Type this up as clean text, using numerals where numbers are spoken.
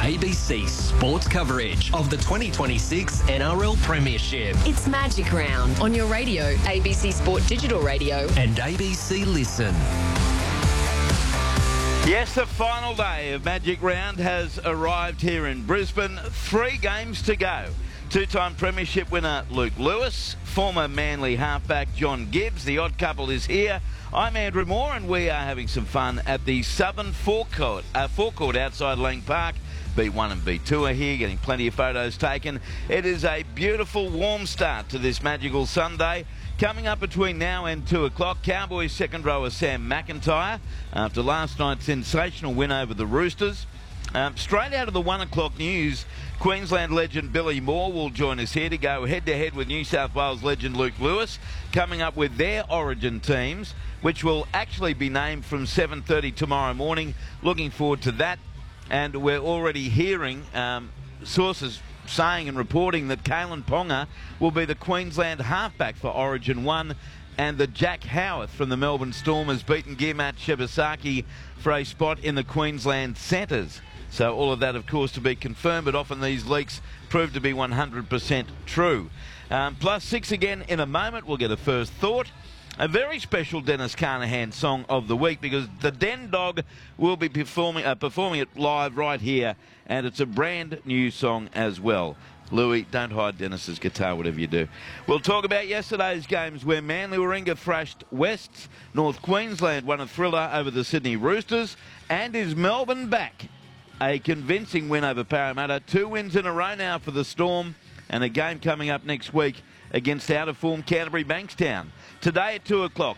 ABC sports coverage of the 2026 NRL Premiership It's Magic Round on your radio, ABC Sport Digital Radio. and ABC Listen. Yes, the final day of Magic Round has arrived here in Brisbane. 3 games to go. Two-time premiership winner Luke Lewis, former Manly halfback John Gibbs. The odd couple is here. I'm Andrew Moore and we are having some fun at the Southern Forecourt outside Lang Park. B1 and B2 are here, getting plenty of photos taken. It is a beautiful, warm start to this magical Sunday. Coming up between now and 2 o'clock, Cowboys second rower Sam McIntyre after last night's sensational win over the Roosters. Straight out of the 1 o'clock news, Queensland legend Billy Moore will join us here to go head-to-head with New South Wales legend Luke Lewis, coming up with their origin teams, which will actually be named from 7:30 tomorrow morning. Looking forward to that. And we're already hearing sources saying and reporting that Kalen Ponga will be the Queensland halfback for Origin 1, and that Jack Howarth from the Melbourne Storm has beaten Gearmat Shibasaki for a spot in the Queensland centres. So all of that, of course, to be confirmed, but often these leaks prove to be 100% true. Plus 6 again in a moment. We'll get a first thought. A very special Dennis Carnahan song of the week, because the Den Dog will be performing it live right here, and it's a brand new song as well. Louis, don't hide Dennis's guitar, whatever you do. We'll talk about yesterday's games where Manly Warringah thrashed Wests. North Queensland won a thriller over the Sydney Roosters. And is Melbourne back? A convincing win over Parramatta. 2 wins in a row now for the Storm, and a game coming up next week against out-of-form Canterbury Bankstown. Today at 2 o'clock,